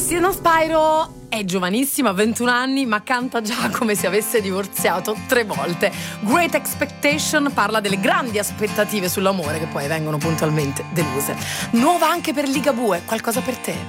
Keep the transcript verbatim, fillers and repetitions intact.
Cristina Spyro è giovanissima, ventuno anni, ma canta già come se avesse divorziato tre volte. Great Expectation parla delle grandi aspettative sull'amore che poi vengono puntualmente deluse. Nuova anche per Ligabue, qualcosa per te.